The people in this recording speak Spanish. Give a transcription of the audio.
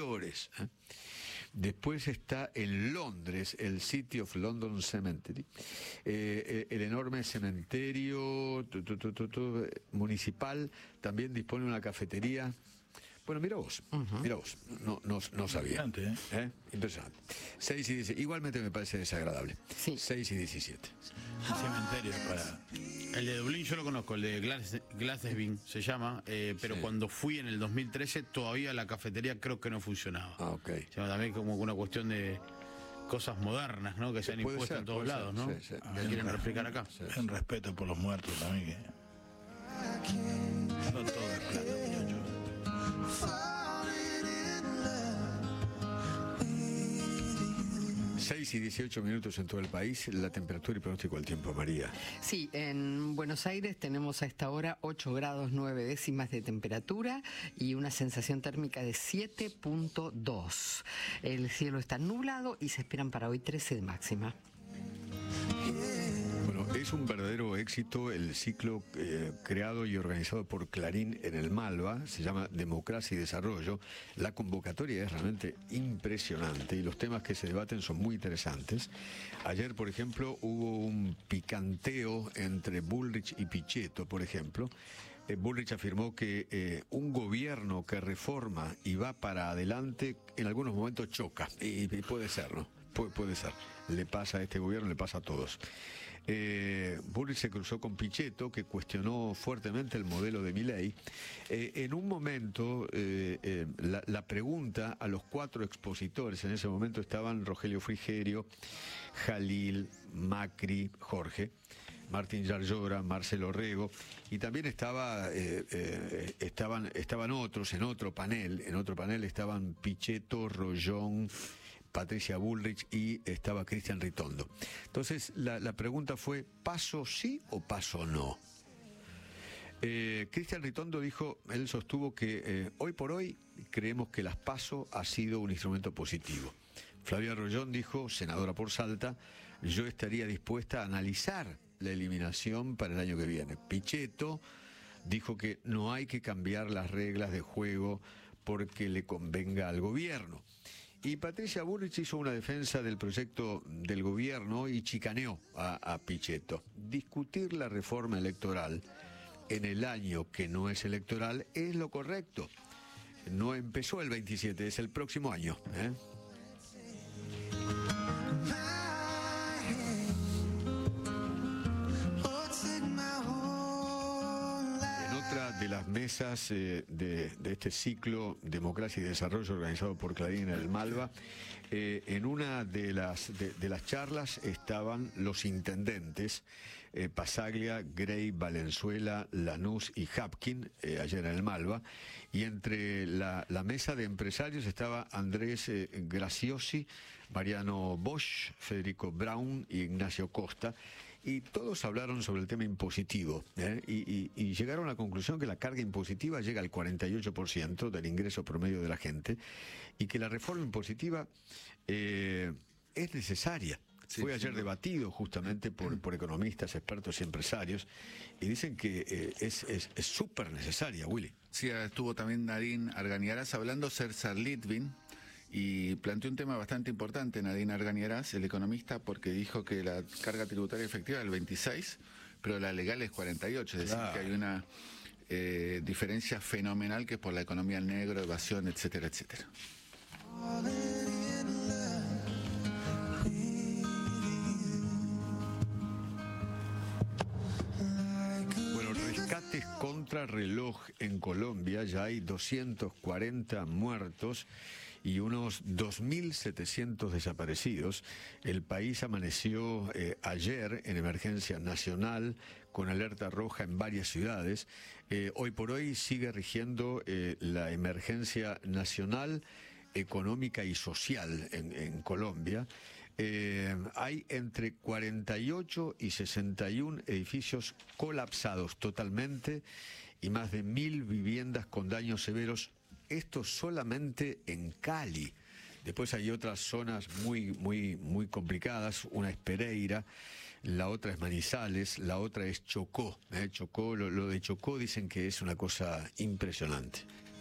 exteriores. Después está en Londres, el City of London Cemetery, el enorme cementerio municipal, también dispone de una cafetería. Bueno, mira vos, no sabía. Impresionante. 6 y 17, igualmente me parece desagradable. Sí. 6 y 17. Un cementerio para... El de Dublín yo lo conozco, el de Glasgow se llama, pero cuando fui en el 2013 todavía la cafetería creo que no funcionaba. Ah, ok. O sea, también como una cuestión de cosas modernas, ¿no? Que se han impuesto en todos lados, ¿no? Sí. Que quieren replicar acá. Un respeto por los muertos también. No todo es plata, muchachos. 6 y 18 minutos en todo el país, la temperatura y pronóstico del tiempo, María. Sí, en Buenos Aires tenemos a esta hora 8 grados 9 décimas de temperatura y una sensación térmica de 7.2. El cielo está nublado y se esperan para hoy 13 de máxima. Bueno, es un verdadero éxito el ciclo creado y organizado por Clarín en el Malva, se llama Democracia y Desarrollo. La convocatoria es realmente impresionante y los temas que se debaten son muy interesantes. Ayer, por ejemplo, hubo un picanteo entre Bullrich y Pichetto, por ejemplo. Bullrich afirmó que un gobierno que reforma y va para adelante en algunos momentos choca, y puede ser, ¿no? Puede ser. Le pasa a este gobierno, le pasa a todos. Bullrich se cruzó con Pichetto, que cuestionó fuertemente el modelo de Milei. En un momento, la pregunta a los 4 expositores, en ese momento estaban Rogelio Frigerio, Jalil, Macri, Jorge, Martín Yarlora, Marcelo Rego, y también estaban otros en otro panel estaban Pichetto, Rollón, Patricia Bullrich y estaba Cristian Ritondo. Entonces la pregunta fue, ¿paso sí o paso no? Cristian Ritondo dijo, él sostuvo que hoy por hoy creemos que las PASO ha sido un instrumento positivo. Flavia Rollón dijo, senadora por Salta, yo estaría dispuesta a analizar la eliminación para el año que viene. Pichetto dijo que no hay que cambiar las reglas de juego porque le convenga al gobierno. Y Patricia Bullrich hizo una defensa del proyecto del gobierno y chicaneó a Pichetto. Discutir la reforma electoral en el año que no es electoral es lo correcto. No empezó el 27, es el próximo año, ¿eh? De las mesas de este ciclo Democracia y Desarrollo organizado por Clarín en el Malva, en una de las charlas estaban los intendentes Pasaglia, Grey, Valenzuela, Lanús y Hapkin, ayer en el Malva, y entre la mesa de empresarios estaba Andrés Graciosi, Mariano Bosch, Federico Braun y Ignacio Costa, y todos hablaron sobre el tema impositivo, y llegaron a la conclusión que la carga impositiva llega al 48% del ingreso promedio de la gente y que la reforma impositiva es necesaria. Fue ayer debatido justamente por economistas, expertos y empresarios, y dicen que es súper necesaria, Willy. Sí, estuvo también Nadine Arganiaraz hablando, César Litvin, y planteó un tema bastante importante, Nadine Arganiaraz, el economista, porque dijo que la carga tributaria efectiva es el 26, pero la legal es 48, es decir, que hay una diferencia fenomenal que es por la economía negra, evasión, etcétera, etcétera. Rescates contra reloj en Colombia, ya hay 240 muertos y unos 2.700 desaparecidos. El país amaneció ayer en emergencia nacional con alerta roja en varias ciudades. Hoy por hoy sigue rigiendo la emergencia nacional, económica y social en Colombia. Hay entre 48 y 61 edificios colapsados totalmente y más de 1.000 viviendas con daños severos. Esto solamente en Cali. Después hay otras zonas muy complicadas. Una es Pereira, la otra es Manizales, la otra es Chocó. Chocó, lo de Chocó dicen que es una cosa impresionante.